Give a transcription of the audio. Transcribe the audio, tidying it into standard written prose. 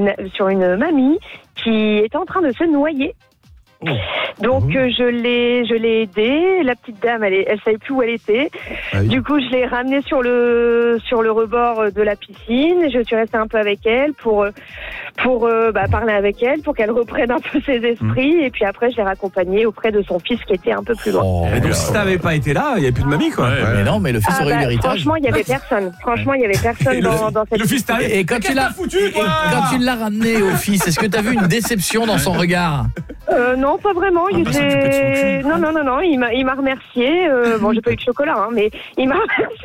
une mamie qui était en train de se noyer. Donc je l'ai aidée. La petite dame, elle savait plus où elle était. Du coup, je l'ai ramenée sur le rebord de la piscine. Je suis restée un peu avec elle pour parler avec elle, pour qu'elle reprenne un peu ses esprits. Et puis après, je l'ai raccompagnée auprès de son fils qui était un peu plus loin. Et donc, si t'avais pas été là, il n'y avait plus de mamie, quoi. Mais non, mais le fils aurait eu l'héritage. Franchement, il y avait personne. Dans cette. Le fils t'arrive. Et quand tu l'as ramené au fils, est-ce que tu as vu une déception dans son regard? Non, pas vraiment. Non, il m'a remercié. Bon, j'ai pas eu de chocolat, mais il m'a remercié.